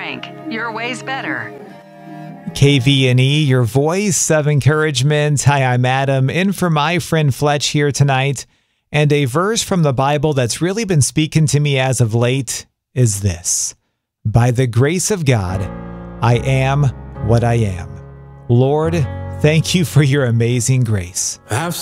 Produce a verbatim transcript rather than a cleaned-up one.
Frank, your way's better. K V N E, your voice of encouragement. Hi, I'm Adam, in for my friend Fletch here tonight. And a verse from the Bible that's really been speaking to me as of late is this: by the grace of God, I am what I am. Lord, thank you for your amazing grace. I've